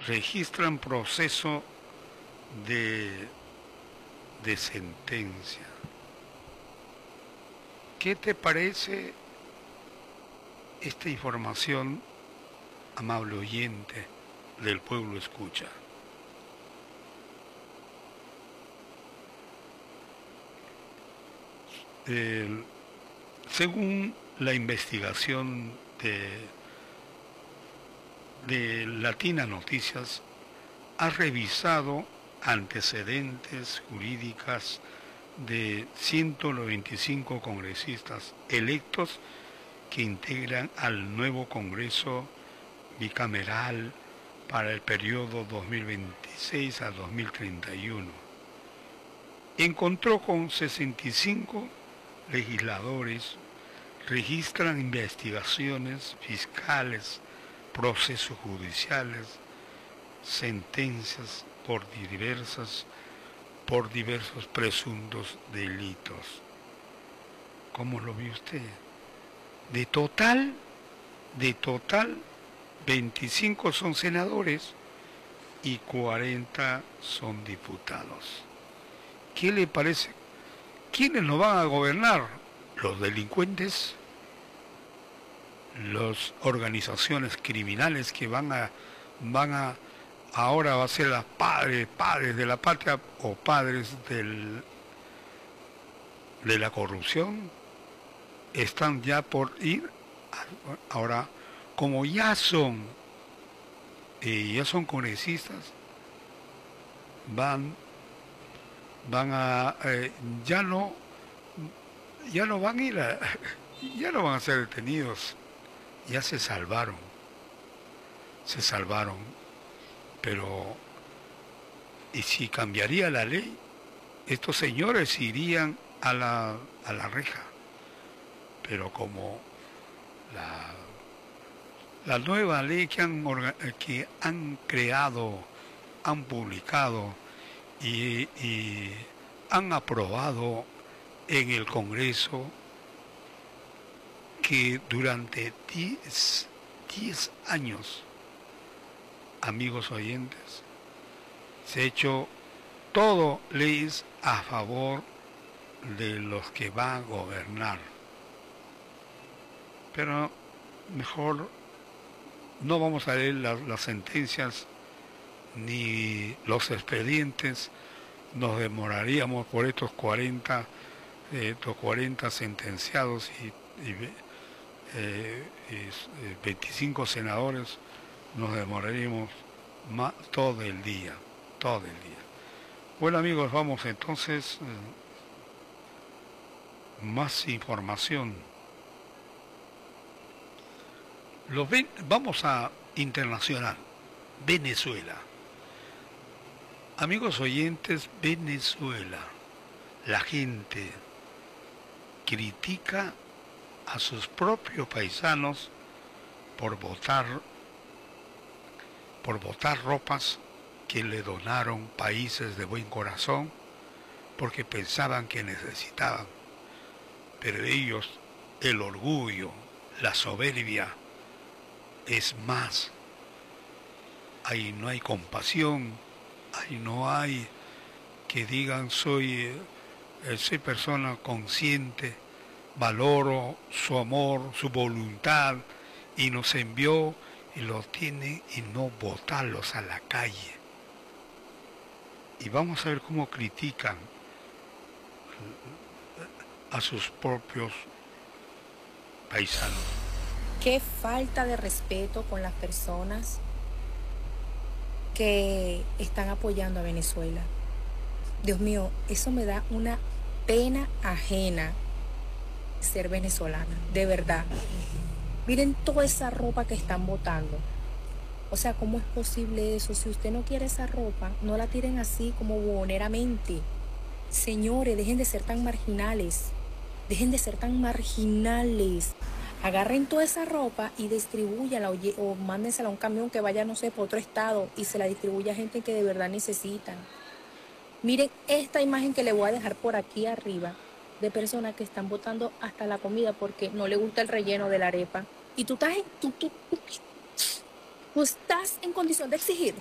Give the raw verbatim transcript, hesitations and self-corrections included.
registran proceso de, de sentencia. ¿Qué te parece esta información, amable oyente del pueblo escucha? Eh, según la investigación de, de Latina Noticias, ha revisado antecedentes jurídicas de ciento noventa y cinco congresistas electos que integran al nuevo Congreso bicameral para el periodo dos mil veintiséis a dos mil treinta y uno. Encontró con sesenta y cinco legisladores, registran investigaciones fiscales, procesos judiciales, sentencias por diversas, por diversos presuntos delitos. ¿Cómo lo ve usted? De total, de total, veinticinco son senadores y cuarenta son diputados. ¿Qué le parece? ¿Quiénes nos van a gobernar? Los delincuentes, las organizaciones criminales que van a, van a, ahora va a ser las padres, padres de la patria o padres del, de la corrupción, están ya por ir. Ahora, como ya son, eh, ya son congresistas, van, van a, eh, ya no, ya no van a ir a, ya no van a ser detenidos, ya se salvaron, se salvaron, pero, y si cambiaría la ley, estos señores irían a la, a la reja, pero como la, la nueva ley que han, que han creado, han publicado y, y han aprobado en el Congreso, que durante diez años, amigos oyentes, se ha hecho todo leyes a favor de los que van a gobernar. Pero mejor no vamos a leer las, las sentencias ni los expedientes, nos demoraríamos por estos cuarenta, eh, estos cuarenta sentenciados y, y, eh, y veinticinco senadores, nos demoraríamos más, todo el día, todo el día. Bueno amigos, vamos entonces, eh, más información. Los ven, vamos a internacional, Venezuela. Amigos oyentes, Venezuela, la gente critica a sus propios paisanos por botar, por botar ropas que le donaron países de buen corazón porque pensaban que necesitaban. Pero ellos, el orgullo, la soberbia, es más. Ahí no hay compasión, ahí no hay que digan soy, eh, soy persona consciente, valoro su amor, su voluntad, y nos envió y los tiene, y no botarlos a la calle. Y vamos a ver cómo critican a sus propios paisanos. Qué falta de respeto con las personas que están apoyando a Venezuela. Dios mío, eso me da una pena ajena ser venezolana, de verdad. Miren toda esa ropa que están botando. O sea, ¿cómo es posible eso? Si usted no quiere esa ropa, no la tiren así como buhoneramente. Señores, dejen de ser tan marginales. Dejen de ser tan marginales. Agarren toda esa ropa y distribúyala o, o mándensela a un camión que vaya, no sé, por otro estado y se la distribuya a gente que de verdad necesitan. Miren esta imagen que le voy a dejar por aquí arriba de personas que están botando hasta la comida porque no le gusta el relleno de la arepa. Y tú estás en, tú, tú, tú, tú estás en condición de exigir